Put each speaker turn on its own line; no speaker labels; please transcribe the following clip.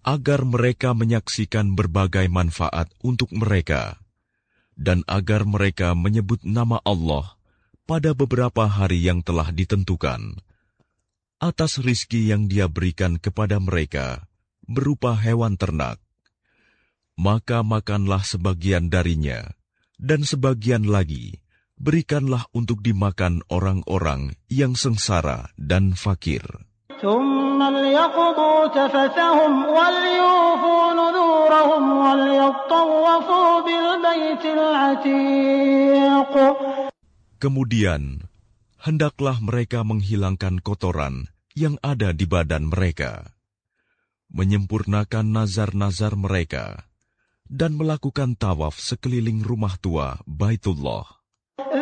agar mereka menyaksikan berbagai manfaat untuk mereka, dan agar mereka menyebut nama Allah pada beberapa hari yang telah ditentukan, atas rizki yang Dia berikan kepada mereka berupa hewan ternak. Maka makanlah sebagian darinya, dan sebagian lagi berikanlah untuk dimakan orang-orang yang sengsara dan fakir.
ثم ليقضوا تفثهم وليوفوا نذورهم وليطوفوا بالبيت العتيق.
Kemudian, hendaklah mereka menghilangkan kotoran yang ada di badan mereka, menyempurnakan nazar-nazar mereka, dan melakukan tawaf sekeliling rumah tua Baitullah.